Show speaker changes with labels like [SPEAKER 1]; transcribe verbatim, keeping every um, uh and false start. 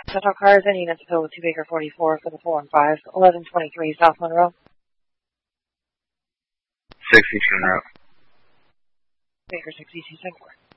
[SPEAKER 1] Central Cars, any units to go with two Baker forty-four for the four and five, eleven twenty-three South Monroe.
[SPEAKER 2] sixty-two Monroe.
[SPEAKER 1] Baker sixty-two, ten four.